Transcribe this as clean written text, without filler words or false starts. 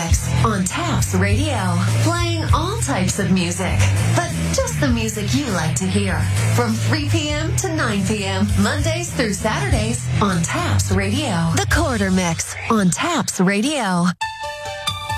Mix on Taps Radio. Playing all types of music, but just the music you like to hear. From 3 p.m. to 9 p.m., Mondays through Saturdays on Taps Radio. The Quarter Mix on Taps Radio.